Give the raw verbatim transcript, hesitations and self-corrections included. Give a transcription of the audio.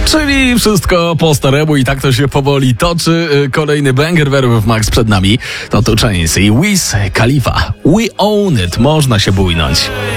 Czyli wszystko po staremu i tak to się powoli toczy. Kolejny banger w Max przed nami. To tu Chains i Wiz Khalifa. We own it. Można się bójnąć.